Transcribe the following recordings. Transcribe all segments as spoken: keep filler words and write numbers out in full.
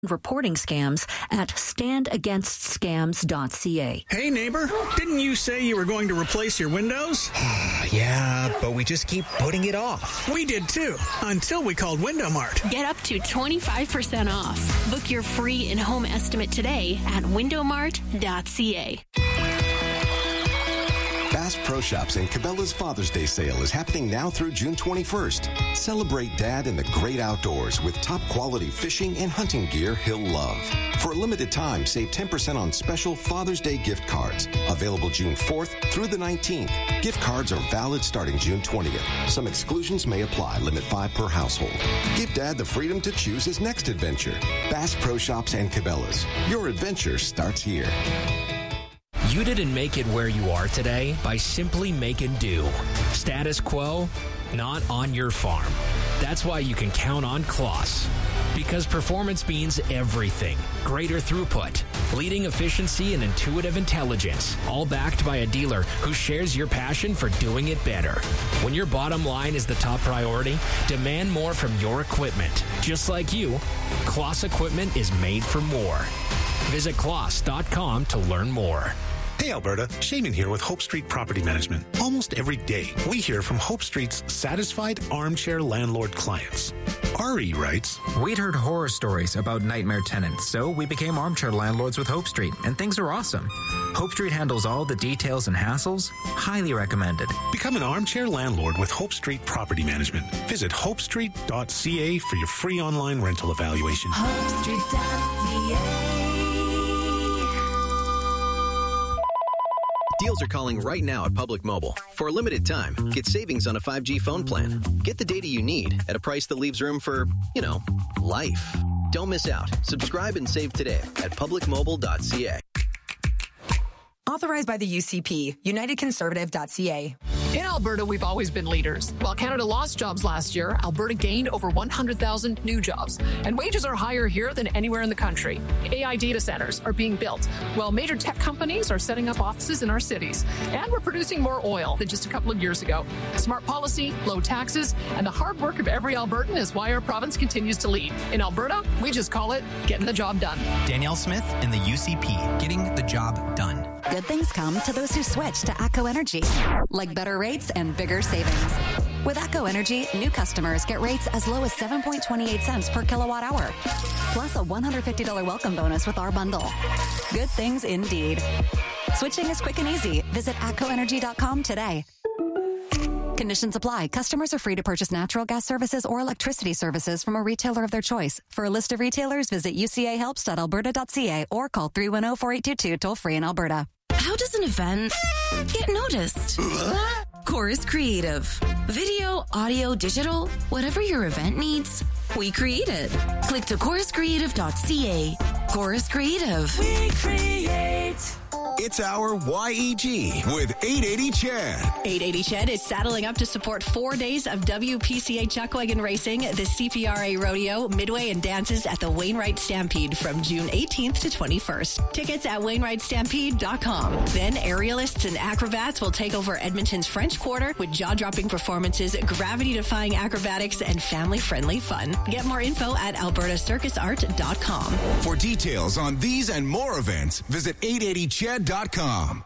reporting scams at stand against scams dot c a. Hey, neighbor, didn't you say you were going to replace your windows? Yeah, but we just keep putting it off. We did too, until we called Window Mart. Get up to twenty-five percent off. Book your free in-home estimate today at window mart dot c a. Bass Pro Shops and Cabela's Father's Day sale is happening now through June twenty-first. Celebrate Dad in the great outdoors with top quality fishing and hunting gear he'll love. For a limited time, save ten percent on special Father's Day gift cards. Available June fourth through the nineteenth. Gift cards are valid starting June twentieth. Some exclusions may apply. Limit five per household. Give Dad the freedom to choose his next adventure. Bass Pro Shops and Cabela's. Your adventure starts here. You didn't make it where you are today by simply making do. Status quo, not on your farm. That's why you can count on Kloss. Because performance means everything. Greater throughput, leading efficiency, and intuitive intelligence. All backed by a dealer who shares your passion for doing it better. When your bottom line is the top priority, demand more from your equipment. Just like you, Kloss equipment is made for more. Visit kloss dot com to learn more. Hey Alberta, Shaman here with Hope Street Property Management. Almost every day, we hear from Hope Street's satisfied armchair landlord clients. Ari writes, We'd heard horror stories about nightmare tenants, so we became armchair landlords with Hope Street, and things are awesome. Hope Street handles all the details and hassles. Highly recommended. Become an armchair landlord with Hope Street Property Management. Visit hope street dot c a for your free online rental evaluation. hope street dot c a. Deals are calling right now at Public Mobile. For a limited time, get savings on a five G phone plan. Get the data you need at a price that leaves room for, you know, life. Don't miss out. Subscribe and save today at public mobile dot c a. Authorized by the U C P, united conservative dot c a. In Alberta, we've always been leaders. While Canada lost jobs last year, Alberta gained over one hundred thousand new jobs. And wages are higher here than anywhere in the country. A I data centers are being built, while major tech companies are setting up offices in our cities. And we're producing more oil than just a couple of years ago. Smart policy, low taxes, and the hard work of every Albertan is why our province continues to lead. In Alberta, we just call it getting the job done. Danielle Smith in the U C P, getting the job done. Good things come to those who switch to ATCO Energy, like better rates and bigger savings. With ATCO Energy, new customers get rates as low as seven point two eight cents per kilowatt hour, plus a one hundred fifty dollars welcome bonus with our bundle. Good things indeed. Switching is quick and easy. Visit atco energy dot com today. Conditions apply. Customers are free to purchase natural gas services or electricity services from a retailer of their choice. For a list of retailers, visit u c a helps dot alberta dot c a or call three one zero, four eight two two toll free in Alberta. How does an event get noticed? Chorus Creative. Video, audio, digital, whatever your event needs, we create it. Click to chorus creative dot c a. Chorus Creative. We create. It's our Y E G with eight eighty Chad. eight eighty Ched is saddling up to support four days of W P C A Chuckwagon Racing, the C P R A Rodeo, Midway, and dances at the Wainwright Stampede from June eighteenth to twenty-first. Tickets at wainwright stampede dot com. Then aerialists and acrobats will take over Edmonton's French Quarter with jaw-dropping performances, gravity-defying acrobatics, and family-friendly fun. Get more info at alberta circus art dot com. For details on these and more events, visit eight eighty ched dot com.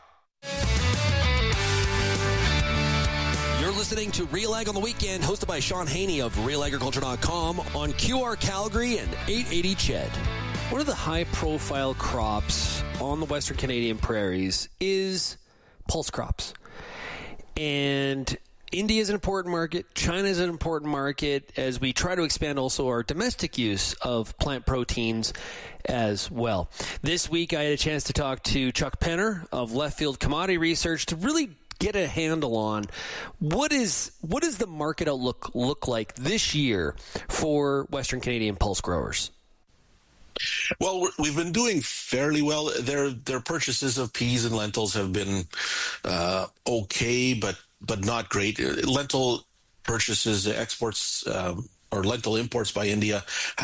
You're listening to Real Ag on the Weekend, hosted by Sean Haney of real agriculture dot com on Q R Calgary and eight eighty Ched. One of the high-profile crops on the Western Canadian prairies is pulse crops. And India is an important market. China is an important market as we try to expand also our domestic use of plant proteins as well. This week, I had a chance to talk to Chuck Penner of Left Field Commodity Research to really get a handle on what is what does the market outlook look like this year for Western Canadian pulse growers. Well, we've been doing fairly well. Their their purchases of peas and lentils have been uh, okay, but but not great. Lentil purchases, exports, um, or lentil imports by India have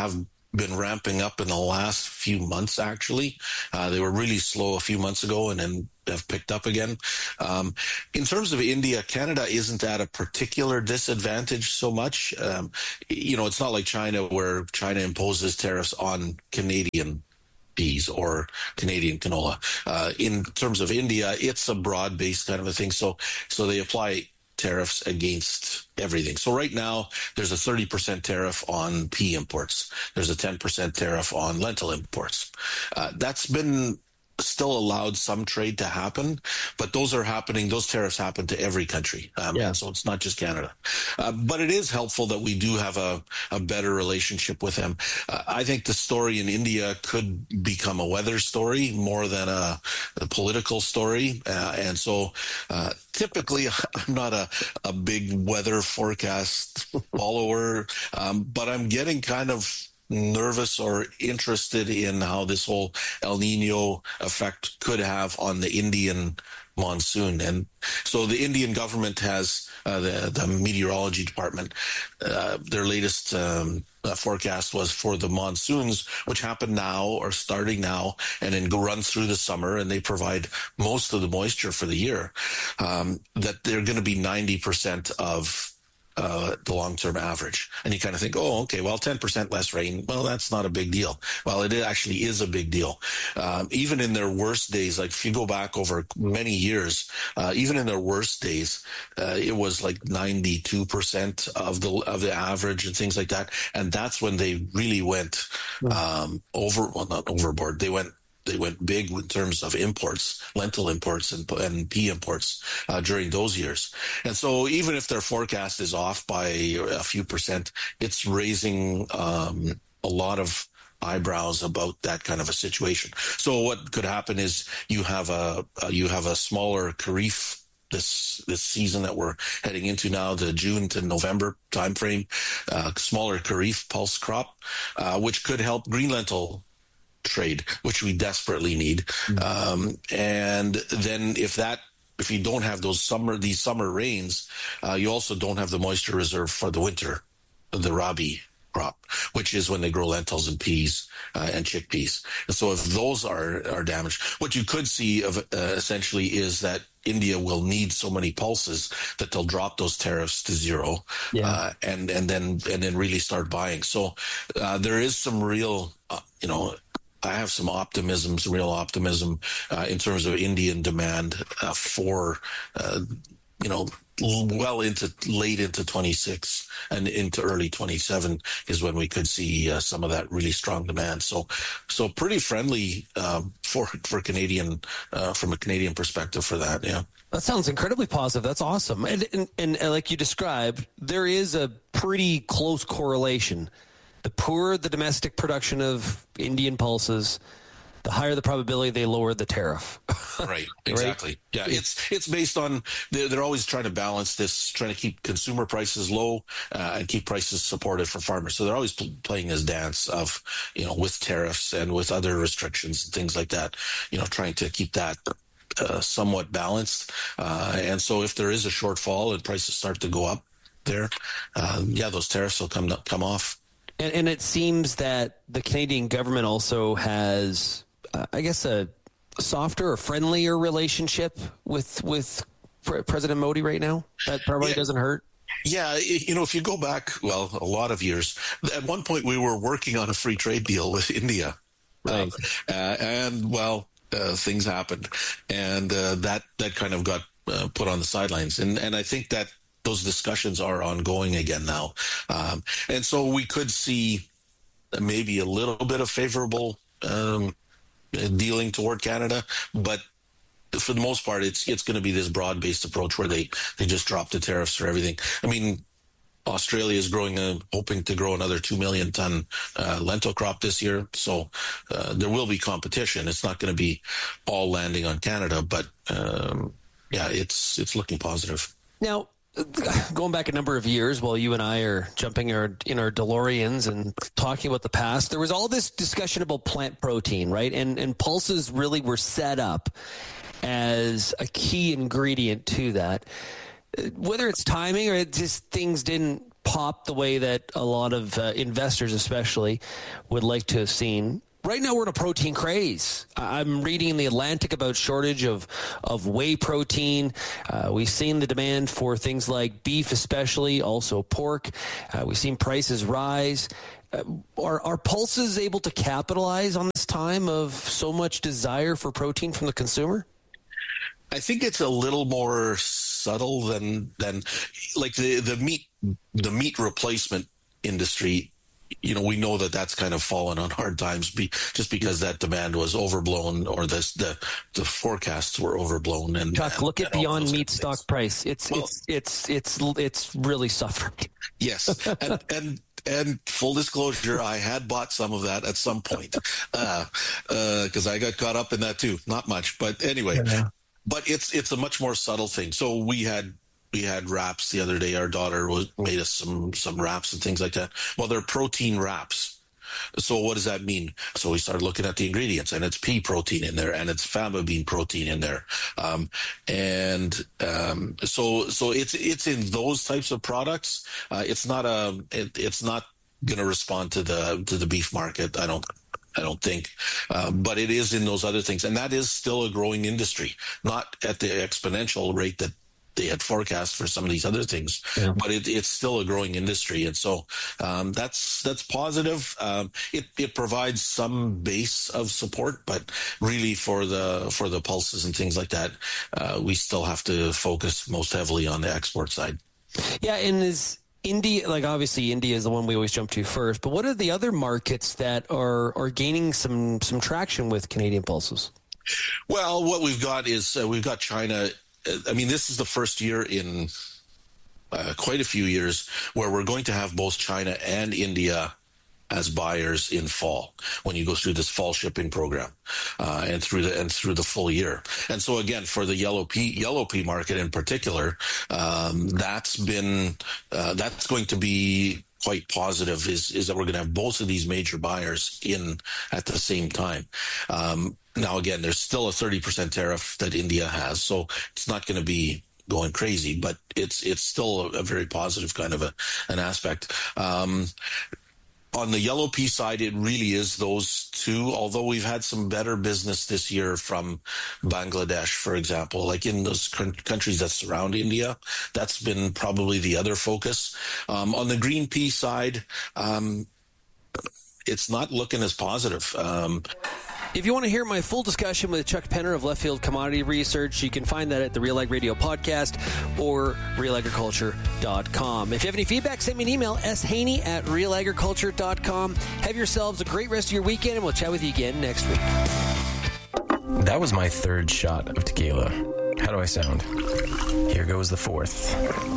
been ramping up in the last few months, actually. Uh, they were really slow a few months ago and then have picked up again. Um, in terms of India, Canada isn't at a particular disadvantage so much. Um, you know, it's not like China where China imposes tariffs on Canadian peas or Canadian canola. Uh, in terms of India, it's a broad-based kind of a thing. So, so they apply tariffs against everything. So right now, there's a thirty percent tariff on pea imports. There's a ten percent tariff on lentil imports. Uh, that's been still allowed some trade to happen, but those are happening, those tariffs happen to every country. Um, yeah. So it's not just Canada. Uh, but it is helpful that we do have a, a better relationship with them. Uh, I think the story in India could become a weather story more than a, a political story. Uh, and so uh, typically I'm not a, a big weather forecast follower, um, but I'm getting kind of nervous or interested in how this whole El Nino effect could have on the Indian monsoon. And so the Indian government has uh, the, the meteorology department, uh, their latest um, uh, forecast was for the monsoons, which happen now or starting now and then go run through the summer, and they provide most of the moisture for the year, um, that they're going to be ninety percent of Uh, the long-term average. And you kind of think, oh, okay, well, ten percent less rain, well, that's not a big deal. Well, it actually is a big deal. Um, even in their worst days, like if you go back over many years, uh, even in their worst days, uh, it was like ninety-two percent of the of the average and things like that. And that's when they really went um, over, well, not overboard. They went They went big in terms of imports, lentil imports and, and pea imports uh, during those years. And so even if their forecast is off by a few percent, it's raising um, a lot of eyebrows about that kind of a situation. So what could happen is you have a, a you have a smaller Kharif this this season that we're heading into now, the June to November timeframe, uh, smaller Kharif pulse crop, uh, which could help green lentil trade, which we desperately need. Mm-hmm. Um, and then if that, if you don't have those summer, these summer rains, uh, you also don't have the moisture reserve for the winter, the Rabi crop, which is when they grow lentils and peas uh, and chickpeas. And so if those are, are damaged, what you could see of uh, essentially is that India will need so many pulses that they'll drop those tariffs to zero, yeah. uh, and, and then, and then really start buying. So uh, there is some real, uh, you know, I have some optimism, some real optimism uh, in terms of Indian demand uh, for, uh, you know, well into late into twenty-six and into early twenty-seven is when we could see uh, some of that really strong demand. So, so pretty friendly um, for for Canadian uh, from a Canadian perspective for that. Yeah, that sounds incredibly positive. That's awesome. And and, and uh, like you described, there is a pretty close correlation. The poorer the domestic production of Indian pulses, the higher the probability they lower the tariff. Right, exactly. Right? Yeah, it's it's based on, they're, they're always trying to balance this, trying to keep consumer prices low uh, and keep prices supported for farmers. So they're always pl- playing this dance of, you know, with tariffs and with other restrictions and things like that, you know, trying to keep that uh, somewhat balanced. Uh, and so if there is a shortfall and prices start to go up there, um, yeah, those tariffs will come come off. And, and it seems that the Canadian government also has, uh, I guess, a softer or friendlier relationship with with Pre- President Modi right now. That probably yeah. doesn't hurt. Yeah, you know, if you go back, well, a lot of years, at one point we were working on a free trade deal with India. Right. Um, uh, and, well, uh, things happened. And uh, that, that kind of got uh, put on the sidelines. And, and I think that those discussions are ongoing again now. Um, and so we could see maybe a little bit of favorable um, dealing toward Canada, but for the most part, it's it's going to be this broad-based approach where they, they just drop the tariffs for everything. I mean, Australia is growing, a, hoping to grow another two million ton uh, lentil crop this year. So uh, there will be competition. It's not going to be all landing on Canada, but um, yeah, it's it's looking positive. Now, going back a number of years while you and I are jumping our, in our DeLoreans and talking about the past, there was all this discussion about plant protein, right? And, and pulses really were set up as a key ingredient to that. Whether it's timing or it just things didn't pop the way that a lot of uh, investors especially would like to have seen. Right now we're in a protein craze. I'm reading in The Atlantic about shortage of, of whey protein. Uh, we've seen the demand for things like beef especially, also pork. Uh, we've seen prices rise. Uh, are, are Pulses able to capitalize on this time of so much desire for protein from the consumer? I think it's a little more subtle than than like the, the meat the meat replacement industry. You know, we know that that's kind of fallen on hard times be, just because that demand was overblown, or this, the the forecasts were overblown. And Chuck, and, look at and Beyond Meat stock price. It's well, it's it's it's it's really suffering. Yes, and and. And full disclosure, I had bought some of that at some point because uh, uh, I got caught up in that too. Not much, but anyway. Yeah. But it's it's a much more subtle thing. So we had we had wraps the other day. Our daughter was made us some some wraps and things like that. Well, they're protein wraps. So what does that mean? So we started looking at the ingredients, and it's pea protein in there, and it's faba bean protein in there, um, and um, so so it's it's in those types of products. Uh, it's not a it, it's not going to respond to the to the beef market. I don't. I don't think, uh, but it is in those other things, and that is still a growing industry, not at the exponential rate that they had forecast for some of these other things, yeah. but it, it's still a growing industry, and so um, that's that's positive. Um, it it provides some base of support, but really for the for the pulses and things like that, uh, we still have to focus most heavily on the export side. Yeah, and is India, like obviously India is the one we always jump to first, but what are the other markets that are are gaining some some traction with Canadian pulses? Well, what we've got is uh, we've got China. I mean, this is the first year in uh, quite a few years where we're going to have both China and India as buyers in fall, when you go through this fall shipping program uh, and through the and through the full year. And so again, for the yellow pea yellow pea market in particular, um, that's been uh, that's going to be quite positive. Is is that we're going to have both of these major buyers in at the same time. Um, Now, again, there's still a thirty percent tariff that India has, so it's not going to be going crazy, but it's it's still a, a very positive kind of a, an aspect. Um, on the yellow pea side, it really is those two, although we've had some better business this year from Bangladesh, for example, like in those countries that surround India. That's been probably the other focus. Um, on the green pea side, um, it's not looking as positive. Um If you want to hear my full discussion with Chuck Penner of Left Field Commodity Research, you can find that at the Real Ag Radio podcast or real agriculture dot com. If you have any feedback, send me an email, s haney at real agriculture dot com. Have yourselves a great rest of your weekend, and we'll chat with you again next week. That was my third shot of tequila. How do I sound? Here goes the fourth.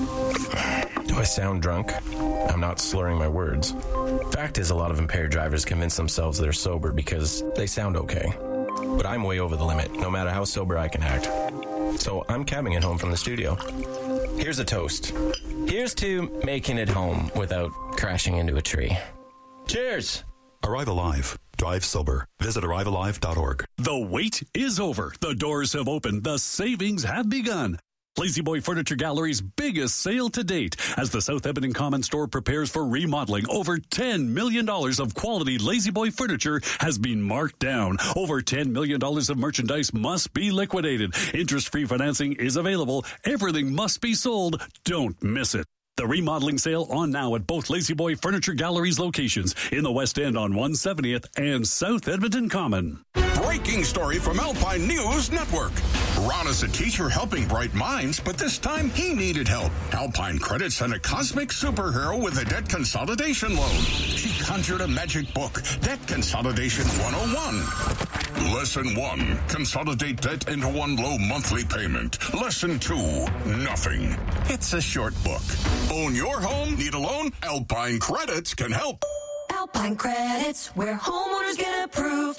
Do I sound drunk? I'm not slurring my words. Fact is, a lot of impaired drivers convince themselves they're sober because they sound okay. But I'm way over the limit, no matter how sober I can act. So I'm cabbing it home from the studio. Here's a toast. Here's to making it home without crashing into a tree. Cheers! Arrive Alive. Drive sober. Visit arrive alive dot org. The wait is over. The doors have opened. The savings have begun. Lazy Boy Furniture Gallery's biggest sale to date as the South Edmonton Common Store prepares for remodeling. Over ten million dollars of quality Lazy Boy furniture has been marked down. Over ten million dollars of merchandise must be liquidated. Interest-free financing is available. Everything must be sold. Don't miss it. The remodeling sale on now at both Lazy Boy Furniture Gallery's locations in the West End on one seventieth and South Edmonton Common. Breaking story from Alpine News Network. Ron is a teacher helping bright minds, but this time he needed help. Alpine Credit sent a cosmic superhero with a debt consolidation loan. She conjured a magic book, Debt Consolidation one oh one. Lesson one, consolidate debt into one low monthly payment. Lesson two, nothing. It's a short book. Own your home? Need a loan? Alpine Credits can help. Alpine Credits, where homeowners get approved. The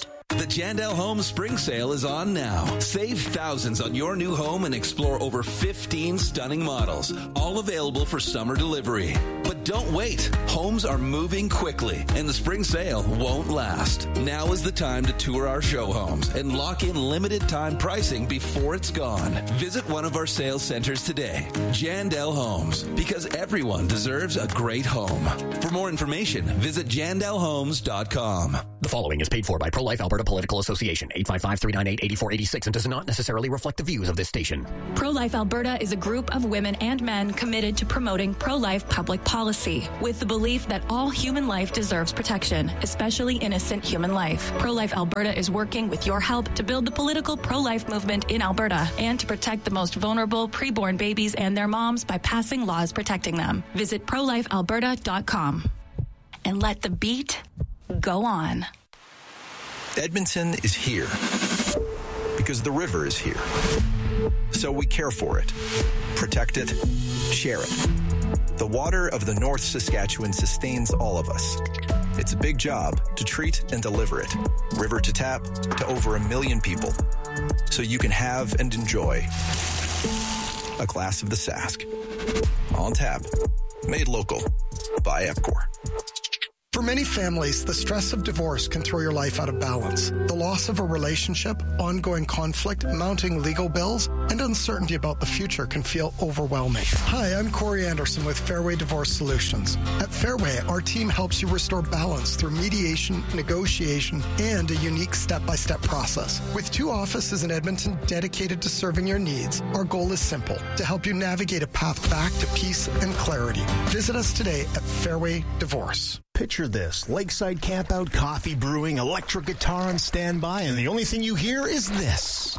The Jandel Homes Spring Sale is on now. Save thousands on your new home and explore over fifteen stunning models, all available for summer delivery. But don't wait. Homes are moving quickly, and the spring sale won't last. Now is the time to tour our show homes and lock in limited time pricing before it's gone. Visit one of our sales centers today. Jandel Homes, because everyone deserves a great home. For more information, visit jandel homes dot com. The following is paid for by Pro-Life Alberta Political Association, eight five five, three nine eight, eight four eight six, and does not necessarily reflect the views of this station. Pro-Life Alberta is a group of women and men committed to promoting pro-life public policy, with the belief that all human life deserves protection, especially innocent human life. Pro-Life Alberta is working with your help to build the political pro-life movement in Alberta and to protect the most vulnerable preborn babies and their moms by passing laws protecting them. Visit pro life alberta dot com and let the beat go on. Edmonton is here because the river is here. So we care for it, protect it, share it. The water of the North Saskatchewan sustains all of us. It's a big job to treat and deliver it, river to tap, to over a million people, so you can have and enjoy a glass of the Sask. On tap, made local by Epcor. For many families, the stress of divorce can throw your life out of balance. The loss of a relationship, ongoing conflict, mounting legal bills, and uncertainty about the future can feel overwhelming. Hi, I'm Corey Anderson with Fairway Divorce Solutions. At Fairway, our team helps you restore balance through mediation, negotiation, and a unique step-by-step process. With two offices in Edmonton dedicated to serving your needs, our goal is simple: to help you navigate a path back to peace and clarity. Visit us today at Fairway Divorce. Picture this: lakeside campout, coffee brewing, electric guitar on standby, and the only thing you hear is this.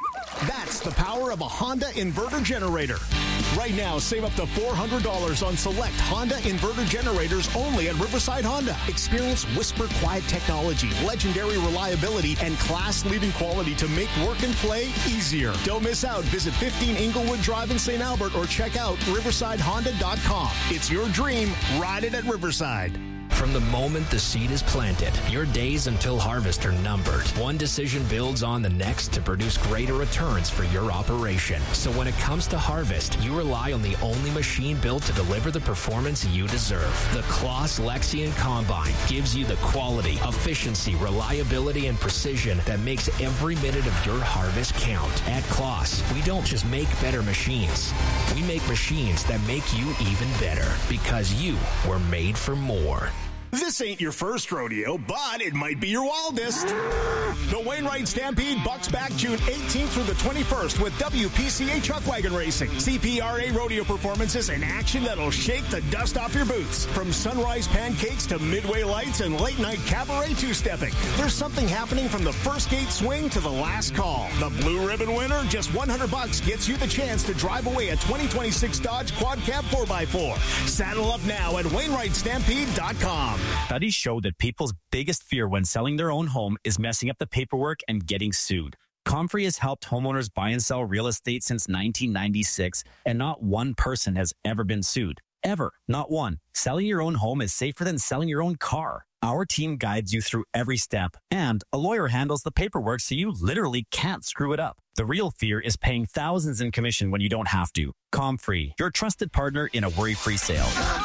That's the power of a Honda inverter generator. Right now, save up to four hundred dollars on select Honda inverter generators only at Riverside Honda. Experience whisper quiet technology, legendary reliability, and class-leading quality to make work and play easier. Don't miss out. Visit fifteen Inglewood Drive in Saint Albert or check out riverside honda dot com. It's your dream. Ride it at Riverside. From the moment the seed is planted, your days until harvest are numbered. One decision builds on the next to produce greater returns for your operation. So when it comes to harvest, you rely on the only machine built to deliver the performance you deserve. The Claas Lexion Combine gives you the quality, efficiency, reliability, and precision that makes every minute of your harvest count. At Claas, we don't just make better machines. We make machines that make you even better, because you were made for more. This ain't your first rodeo, but it might be your wildest. The Wainwright Stampede bucks back June eighteenth through the twenty-first with W P C A Chuck Wagon Racing. C P R A rodeo performances in action that'll shake the dust off your boots. From sunrise pancakes to midway lights and late night cabaret two-stepping, there's something happening from the first gate swing to the last call. The blue ribbon winner, just one hundred bucks, gets you the chance to drive away a twenty twenty-six Dodge Quad Cab four by four. Saddle up now at wainwright stampede dot com. Studies show that people's biggest fear when selling their own home is messing up the paperwork and getting sued. Comfrey has helped homeowners buy and sell real estate since nineteen ninety-six, and not one person has ever been sued. Ever. Not one. Selling your own home is safer than selling your own car. Our team guides you through every step, and a lawyer handles the paperwork so you literally can't screw it up. The real fear is paying thousands in commission when you don't have to. Comfrey, your trusted partner in a worry-free sale.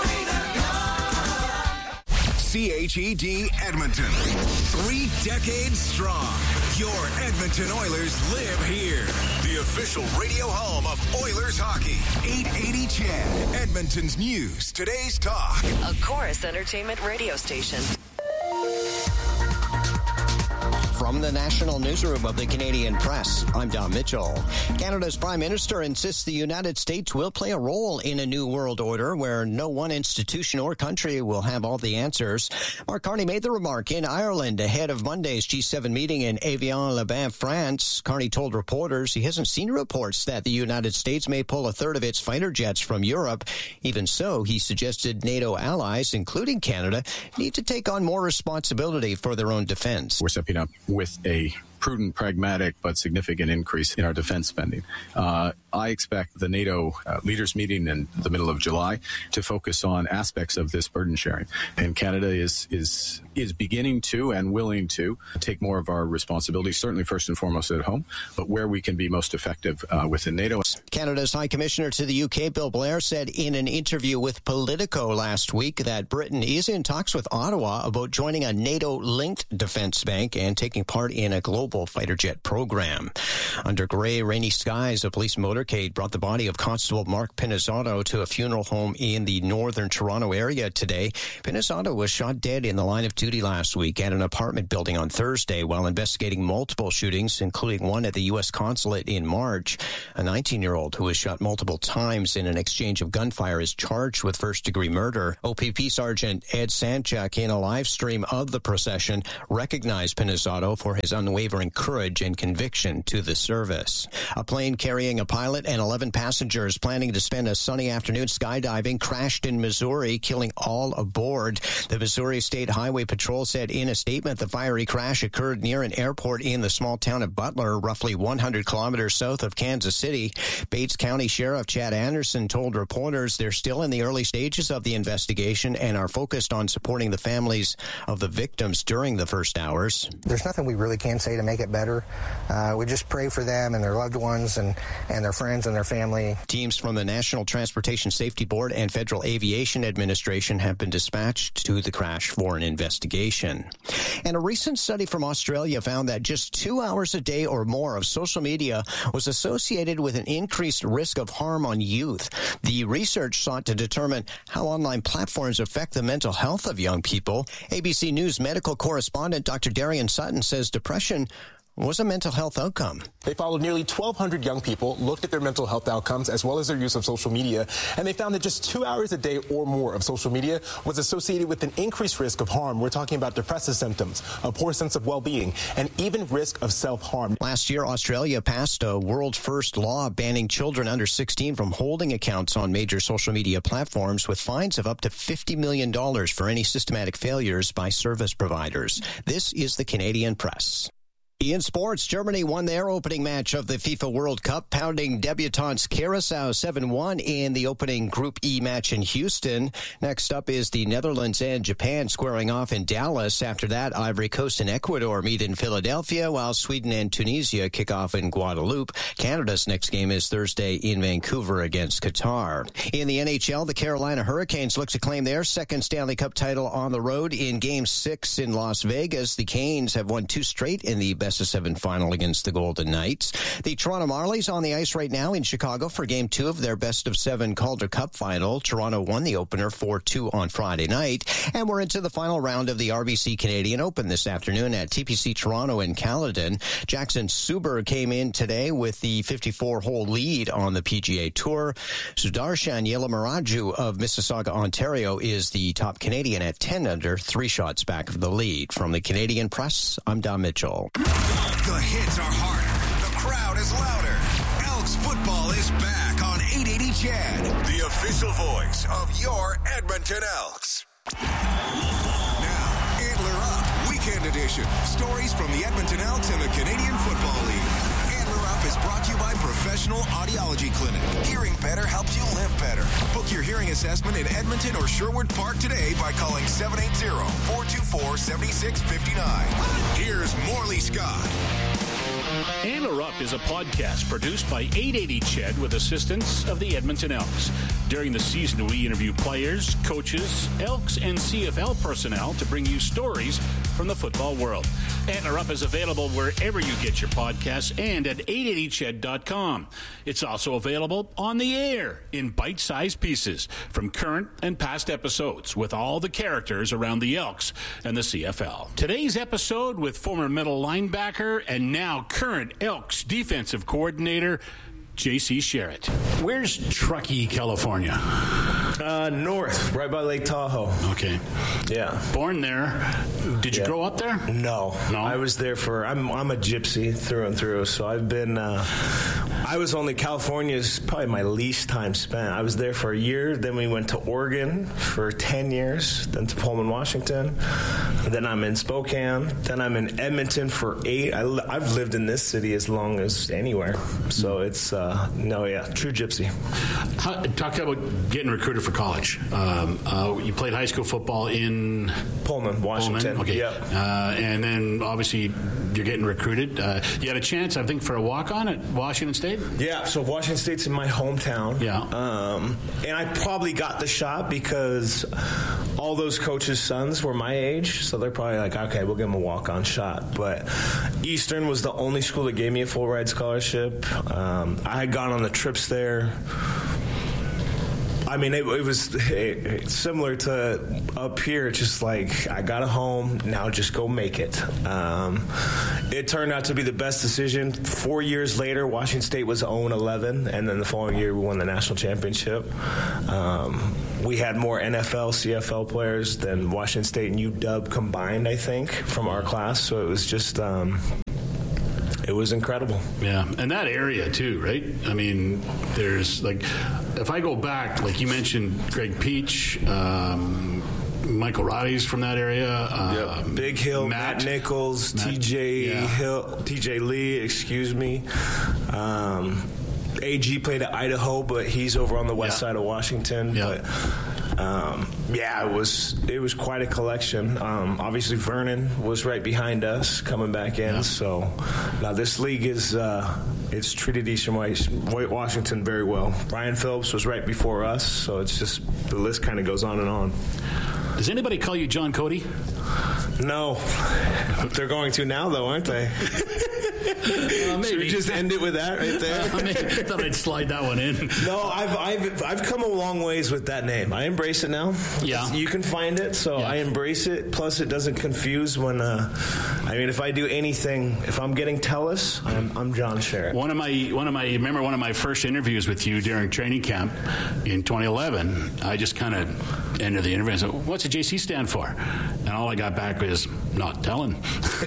C H E D Edmonton. Three decades strong. Your Edmonton Oilers live here. The official radio home of Oilers hockey. eight eighty C H E D. Edmonton's news. Today's talk. A Chorus Entertainment radio station. From the National Newsroom of the Canadian Press, I'm Don Mitchell. Canada's Prime Minister insists the United States will play a role in a new world order where no one institution or country will have all the answers. Mark Carney made the remark in Ireland ahead of Monday's G seven meeting in Evian-les-Bains, France. Carney told reporters he hasn't seen reports that the United States may pull a third of its fighter jets from Europe. Even so, he suggested NATO allies, including Canada, need to take on more responsibility for their own defense. We're stepping up with a prudent, pragmatic, but significant increase in our defense spending. Uh, I expect the NATO uh, leaders meeting in the middle of July to focus on aspects of this burden sharing. And Canada is is is beginning to and willing to take more of our responsibility, certainly first and foremost at home, but where we can be most effective uh, within NATO. Canada's High Commissioner to the U K, Bill Blair, said in an interview with Politico last week that Britain is in talks with Ottawa about joining a NATO-linked defense bank and taking part in a global fighter jet program. Under gray, rainy skies, a police motorcade brought the body of Constable Mark Pinizzotto to a funeral home in the northern Toronto area today. Pinizzotto was shot dead in the line of duty last week at an apartment building on Thursday while investigating multiple shootings, including one at the U S consulate in March. A nineteen-year-old who was shot multiple times in an exchange of gunfire is charged with first-degree murder. O P P Sergeant Ed Sanchuk, in a live stream of the procession, recognized Pinizzotto for his unwavering courage and conviction to the service. A plane carrying a pilot and eleven passengers planning to spend a sunny afternoon skydiving crashed in Missouri, killing all aboard. The Missouri State Highway Patrol said in a statement the fiery crash occurred near an airport in the small town of Butler, roughly one hundred kilometers south of Kansas City. Bates County Sheriff Chad Anderson told reporters they're still in the early stages of the investigation and are focused on supporting the families of the victims during the first hours. There's nothing we really can say to make it better. Uh, we just pray for them and their loved ones and, and their friends and their family. Teams from the National Transportation Safety Board and Federal Aviation Administration have been dispatched to the crash for an investigation. And a recent study from Australia found that just two hours a day or more of social media was associated with an increased risk of harm on youth. The research sought to determine how online platforms affect the mental health of young people. A B C News medical correspondent Doctor Darian Sutton says depression was a mental health outcome. They followed nearly twelve hundred young people, looked at their mental health outcomes as well as their use of social media, and they found that just two hours a day or more of social media was associated with an increased risk of harm. We're talking about depressive symptoms, a poor sense of well-being, and even risk of self-harm. Last year, Australia passed a world-first law banning children under sixteen from holding accounts on major social media platforms with fines of up to fifty million dollars for any systematic failures by service providers. This is the Canadian Press. In sports, Germany won their opening match of the FIFA World Cup, pounding debutantes Curacao seven one in the opening Group E match in Houston. Next up is the Netherlands and Japan squaring off in Dallas. After that, Ivory Coast and Ecuador meet in Philadelphia, while Sweden and Tunisia kick off in Guadeloupe. Canada's next game is Thursday in Vancouver against Qatar. In the N H L, the Carolina Hurricanes look to claim their second Stanley Cup title on the road in Game six in Las Vegas. The Canes have won two straight in the best of seven final against the Golden Knights. The Toronto Marlies on the ice right now in Chicago for game two of their best of seven Calder Cup final. Toronto won the opener four two on Friday night, and we're into the final round of the R B C Canadian Open this afternoon at T P C Toronto in Caledon. Jackson Suber came in today with the fifty-four hole lead on the P G A Tour. Sudarshan Yelamaraju of Mississauga, Ontario is the top Canadian at ten under, three shots back of the lead. From the Canadian Press, I'm Don Mitchell. The hits are harder. The crowd is louder. Elks football is back on eight eighty C H E D, the official voice of your Edmonton Elks. Now, Antler Up, Weekend Edition. Stories from the Edmonton Elks and the Canadian Football League. Antler Up is brought to you by Professional Audiology Clinic. Hearing better helps you live better. Book your hearing assessment in Edmonton or Sherwood Park today by calling seven eight zero, four two four, seven six five nine. Here's Morley Scott. Antler Up is a podcast produced by eight eighty C H E D with assistance of the Edmonton Elks. During the season, we interview players, coaches, Elks, and C F L personnel to bring you stories from the football world. Antler Up is available wherever you get your podcasts and at eight eighty C H E D dot com. It's also available on the air in bite-sized pieces from current and past episodes with all the characters around the Elks and the C F L. Today's episode with former middle linebacker and now current Elks defensive coordinator J C Sherritt. Where's Truckee, California? Uh, north, right by Lake Tahoe. Okay. Yeah. Born there. Did you yeah. grow up there? No. No? I was there for, I'm I'm a gypsy through and through, so I've been, uh, I was only, California's probably my least time spent. I was there for a year, then we went to Oregon for ten years, then to Pullman, Washington, then I'm in Spokane, then I'm in Edmonton for eight. I, I've lived in this city as long as anywhere, so it's, uh, no, yeah, true gypsy. How, talk about getting recruited for college. Um, uh, you played high school football in Pullman, Washington. Pullman? Okay. Yep. Uh, and then obviously you're getting recruited. Uh, you had a chance, I think, for a walk-on at Washington State? Yeah, so Washington State's in my hometown. Yeah. Um, and I probably got the shot because all those coaches' sons were my age, so they're probably like, okay, we'll give them a walk-on shot. But Eastern was the only school that gave me a full-ride scholarship. Um, I had gone on the trips there. I mean, it, it was it, similar to up here, just like, I got a home, now just go make it. Um, it turned out to be the best decision. Four years later, Washington State was oh and eleven, and then the following year we won the national championship. Um, we had more N F L, C F L players than Washington State and U W combined, I think, from our class, so it was just... Um, It was incredible. Yeah, and that area too, right? I mean, there's like, if I go back, like you mentioned, Greg Peach, um, Michael Roddy's from that area. Yep. Um, Big Hill, Matt, Matt Nichols, Matt, T J yeah. Hill, T J Lee, excuse me. Um, A G played at Idaho, but he's over on the west yeah. side of Washington. Yeah. But, um, yeah, it was it was quite a collection. Um, obviously, Vernon was right behind us coming back in. Yeah. So now this league is uh, it's treated Eastern White Washington very well. Brian Phillips was right before us, so it's just the list kind of goes on and on. Does anybody call you John Cody? No. They're going to now, though, aren't they? Uh, maybe. Should we just end it with that right there? Uh, I, mean, I thought I'd slide that one in. No, I've I've I've come a long ways with that name. I embrace it now. Yeah, you can find it, so yeah. I embrace it. Plus, it doesn't confuse when. Uh, I mean, if I do anything, if I'm getting Telus, I'm I'm John Sherritt. One of my one of my remember one of my first interviews with you during training camp in twenty eleven. I just kind of ended the interview and said, "What's the J C stand for?" And all I got back was not telling.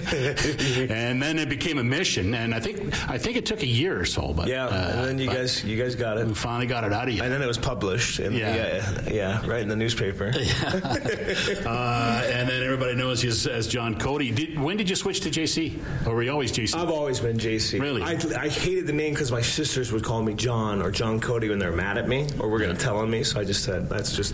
And then it became a mission, and I think I think it took a year or so. But yeah, uh, and then you guys you guys got it. We finally got it out of you, and then it was published. In, yeah. yeah, yeah, right in the newspaper. Yeah. uh, and then everybody knows you as, as John Cody. Did, when did you switch to J C, or were you always J C? I've always been J C. Really? I, I hated the name because my sisters would call me John or John Cody when they're mad at me or were going to tell on me. So I just said that's just.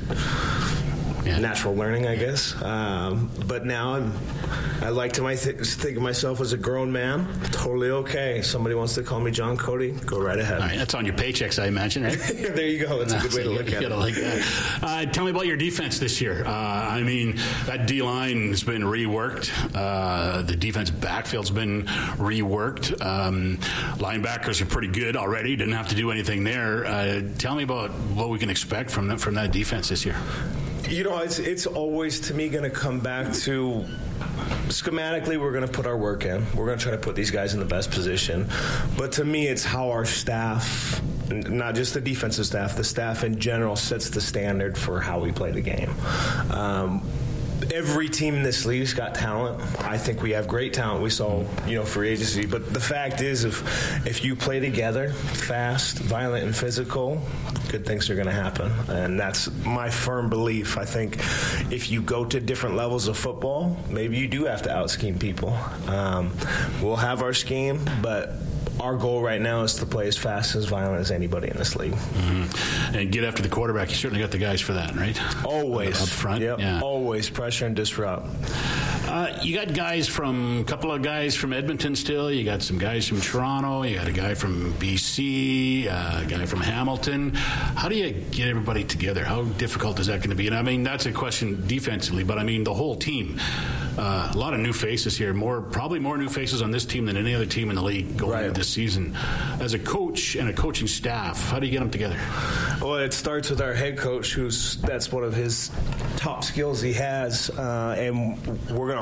Yeah. Natural learning, I guess. Um, but now I'm, I like to my th- think of myself as a grown man. Totally okay. If somebody wants to call me John Cody, go right ahead. All right, that's on your paychecks, I imagine, right? There you go. That's a good way to look at it. Like that. Uh, tell me about your defense this year. Uh, I mean, that D-line has been reworked. Uh, the defensive backfield's been reworked. Um, linebackers are pretty good already. Didn't have to do anything there. Uh, tell me about what we can expect from that, from that defense this year. You know, it's it's always, to me, going to come back to schematically, we're going to put our work in. We're going to try to put these guys in the best position. But to me, it's how our staff, not just the defensive staff, the staff in general sets the standard for how we play the game. Um, Every team in this league's got talent. I think we have great talent. We saw, you know, free agency. But the fact is, if if you play together, fast, violent, and physical, good things are going to happen. And that's my firm belief. I think if you go to different levels of football, maybe you do have to out-scheme people. Um, we'll have our scheme, but our goal right now is to play as fast and as violent as anybody in this league. Mm-hmm. And get after the quarterback. You certainly got the guys for that, right? Always. Up front. Yep. Yeah. Always pressure and disrupt. Uh, you got guys from, a couple of guys from Edmonton still. You got some guys from Toronto. You got a guy from B C, uh, a guy from Hamilton. How do you get everybody together? How difficult is that going to be? And I mean, that's a question defensively, but I mean, the whole team. Uh, a lot of new faces here. More, probably more new faces on this team than any other team in the league going right. into this season. As a coach and a coaching staff, how do you get them together? Well, it starts with our head coach, who's that's one of his top skills he has, uh, and we're going to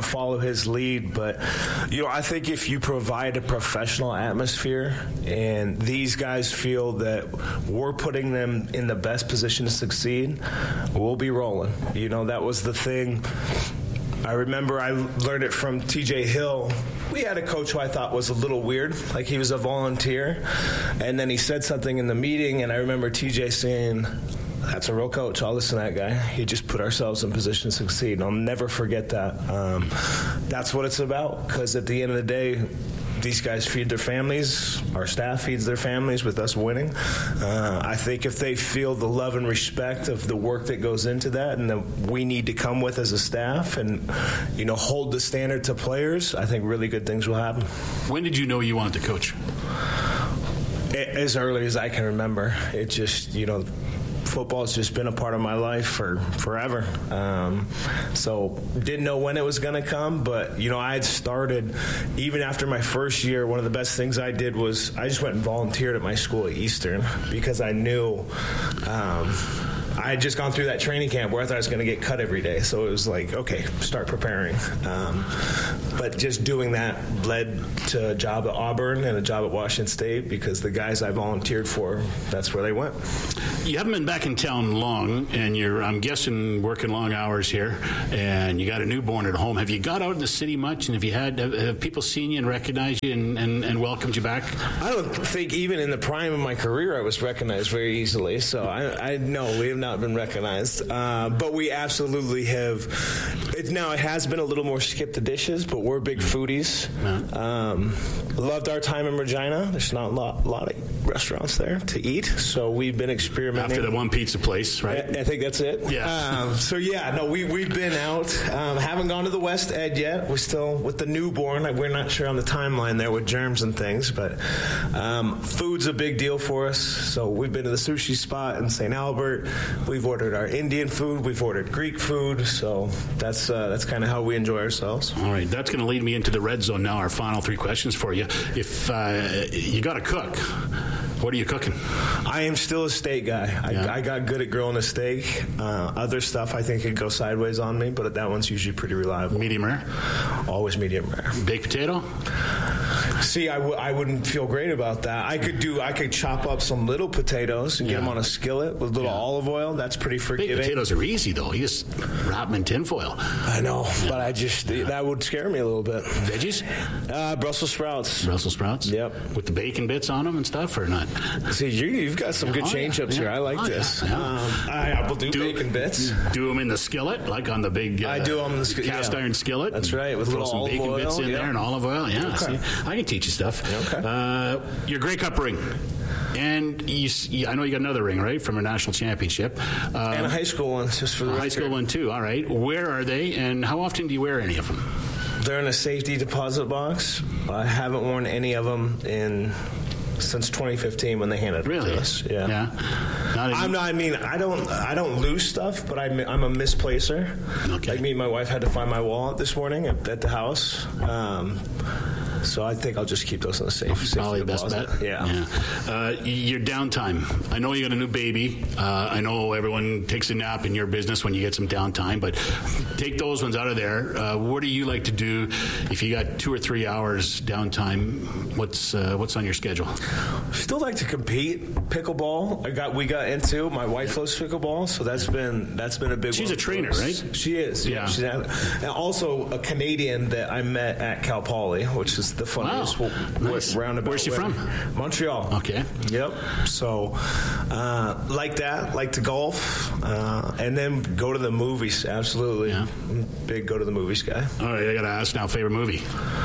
of follow his lead. But, you know, I think if you provide a professional atmosphere and these guys feel that we're putting them in the best position to succeed, we'll be rolling. You know, that was the thing. I remember I learned it from T J Hill. We had a coach who I thought was a little weird, like he was a volunteer. And then he said something in the meeting, and I remember T J saying, "That's a real coach. I'll listen to that guy. He just put ourselves in position to succeed." And I'll never forget that. Um, that's what it's about, because at the end of the day, these guys feed their families. Our staff feeds their families with us winning. Uh, I think if they feel the love and respect of the work that goes into that and that we need to come with as a staff and, you know, hold the standard to players, I think really good things will happen. When did you know you wanted to coach? As early as I can remember. It just, you know, football's just been a part of my life for forever. Um, so didn't know when it was going to come, but, you know, I had started, even after my first year, one of the best things I did was I just went and volunteered at my school at Eastern because I knew um, I had just gone through that training camp where I thought I was going to get cut every day. So it was like, okay, start preparing. Um, but just doing that led to a job at Auburn and a job at Washington State because the guys I volunteered for, that's where they went. You haven't been back in town long, and you're, I'm guessing, working long hours here, and you got a newborn at home. Have you got out in the city much, and have you had have, have people seen you and recognized you and, and, and welcomed you back? I don't think even in the prime of my career I was recognized very easily, so I, I no, we have not been recognized. Uh, but we absolutely have. It, now, it has been a little more skip the dishes, but we're big foodies. Yeah. Um, loved our time in Regina. There's not a lot, lot of restaurants there to eat, so we've been experimenting. After the one pizza place, right? I, I think that's it. Yeah. Um, so, yeah, no, we, we've been out. Um, haven't gone to the West Ed yet. We're still with the newborn. We're not sure on the timeline there with germs and things, but um, food's a big deal for us. So we've been to the sushi spot in Saint Albert. We've ordered our Indian food. We've ordered Greek food. So that's uh, that's kind of how we enjoy ourselves. All right. That's going to lead me into the red zone now, our final three questions for you. If uh, you got to cook, what are you cooking? I am still a steak guy. I, yeah. I got good at grilling a steak. Uh, other stuff I think could go sideways on me, but that one's usually pretty reliable. Medium rare? Always medium rare. Baked potato? See, I, w- I wouldn't feel great about that. I could do. I could chop up some little potatoes and yeah. get them on a skillet with a little yeah. olive oil. That's pretty forgiving. Baked potatoes are easy, though. You just wrap them in tinfoil. I know, yeah. but I just that would scare me a little bit. Veggies? Uh, Brussels sprouts. Brussels sprouts? Yep. With the bacon bits on them and stuff, or not? See, you, you've got some good oh, change ups yeah. here. I like oh, this. Yeah. Um, I, I will do, do bacon bits. Do them in the skillet, like on the big. Uh, I do them in the sk- cast yeah. iron skillet. That's right. With throw little some olive bacon oil, bits in yeah. there and olive oil. Yeah, okay. see, I can teach you stuff. Okay. Uh, your Grey Cup ring. And you, you, I know you got another ring, right, from a national championship. Um, and a high school one, just for the a high school one, too. All right. Where are they, and how often do you wear any of them? They're in a safety deposit box. I haven't worn any of them in since twenty fifteen when they handed really? it to us. Yeah. yeah. Not I'm not. I mean, I don't. I don't lose stuff, but I'm, I'm a misplacer. Okay. Like me and my wife had to find my wallet this morning at, at the house. Um, So I think I'll just keep those in the safe. Probably the best bet. Yeah. yeah. Uh, your downtime. I know you got a new baby. Uh, I know everyone takes a nap in your business when you get some downtime, but take those ones out of there. Uh, what do you like to do if you got two or three hours downtime? What's uh, what's on your schedule? Still like to compete. Pickleball. I got. We got into. My wife loves pickleball, so that's been that's been a big. She's one a trainer, right? She is. Yeah. yeah. She's and also a Canadian that I met at Cal Poly, which is the funniest wow. w- nice. roundabout. Where's she way. from? Montreal. Okay. Yep. So, uh, like that, like to golf, uh, and then go to the movies. Absolutely. Yeah. I'm a big go to the movies guy. All right, I got to ask now, favorite movie?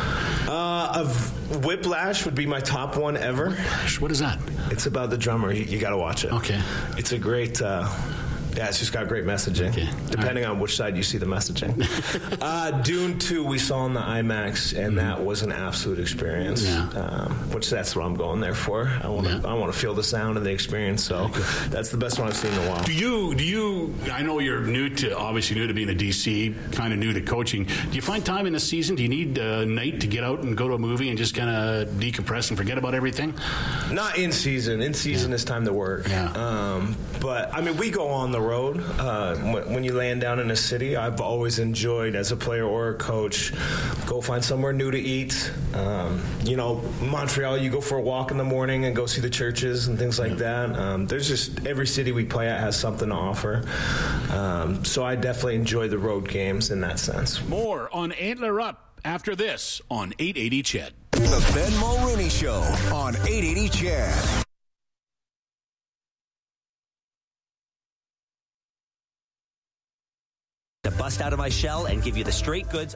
Uh, of Whiplash would be my top one ever. Whiplash? What is that? It's about the drummer. You, you got to watch it. Okay. It's a great... Uh, Yeah, it's just got great messaging, okay. depending right. on which side you see the messaging. uh, Dune two we saw in the IMAX, and mm-hmm. that was an absolute experience, yeah. um, which that's what I'm going there for. I want to yeah. I want to feel the sound and the experience, so okay. that's the best one I've seen in a while. Do you, do you, I know you're new to, obviously new to being a D C, kind of new to coaching. Do you find time in the season? Do you need a night to get out and go to a movie and just kind of decompress and forget about everything? Not in season. In season, yeah. it's time to work. Yeah. Um, but, I mean, we go on the road. Uh, when, when you land down in a city, I've always enjoyed, as a player or a coach, go find somewhere new to eat. Um, you know, Montreal, you go for a walk in the morning and go see the churches and things like that. Um, there's just, every city we play at has something to offer. Um, so I definitely enjoy the road games in that sense. More on Antler Up after this on eight eighty C H E D. The Ben Mulrooney Show on eight eighty C H E D. To bust out of my shell and give you the straight goods.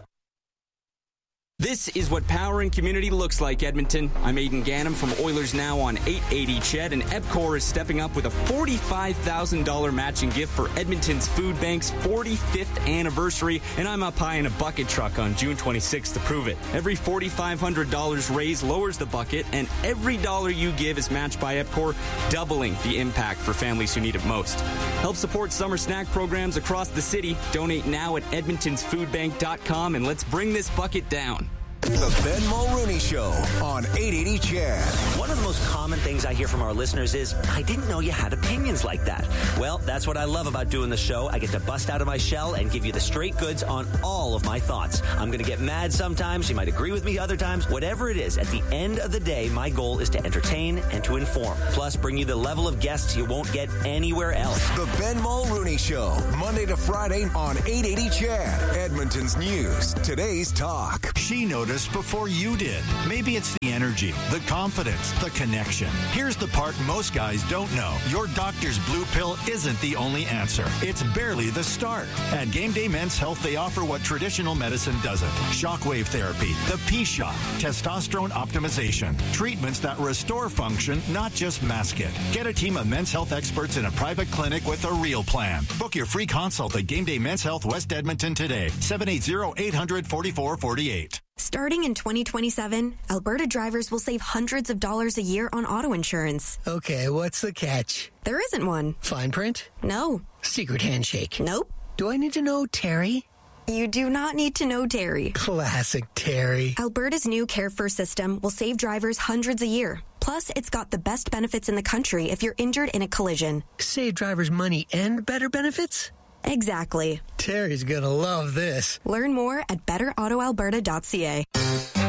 This is what powering community looks like, Edmonton. I'm Aidan Gannam from Oilers Now on eight eighty C H E D, and EBCOR is stepping up with a forty-five thousand dollars matching gift for Edmonton's Food Bank's forty-fifth anniversary, and I'm up high in a bucket truck on June twenty-sixth to prove it. Every four thousand five hundred dollars raised lowers the bucket, and every dollar you give is matched by EBCOR, doubling the impact for families who need it most. Help support summer snack programs across the city. Donate now at edmontons food bank dot com, and let's bring this bucket down. The Ben Mulrooney Show on eight eighty C H E D. One of the most common things I hear from our listeners is, I didn't know you had opinions like that. Well, that's what I love about doing the show. I get to bust out of my shell and give you the straight goods on all of my thoughts. I'm going to get mad sometimes. You might agree with me other times. Whatever it is, at the end of the day, my goal is to entertain and to inform. Plus, bring you the level of guests you won't get anywhere else. The Ben Mulrooney Show, Monday to Friday on eight eighty C H E D. Edmonton's news, today's talk. She noticed before you did. Maybe it's the energy, the confidence, the connection. Here's the part most guys don't know. Your doctor's blue pill isn't the only answer. It's barely the start. At Game Day Men's Health, they offer what traditional medicine doesn't. Shockwave therapy, the P-Shot, testosterone optimization, treatments that restore function, not just mask it. Get a team of men's health experts in a private clinic with a real plan. Book your free consult at Game Day Men's Health West Edmonton today. seven eight zero, eight hundred, forty-four forty-eight. Starting in twenty twenty-seven, Alberta drivers will save hundreds of dollars a year on auto insurance. Okay, what's the catch? There isn't one. Fine print? No. Secret handshake? Nope. Do I need to know Terry? You do not need to know Terry. Classic Terry. Alberta's new Care First system will save drivers hundreds a year. Plus, it's got the best benefits in the country if you're injured in a collision. Save drivers money and better benefits? Exactly. Terry's gonna love this. Learn more at better auto alberta dot c a.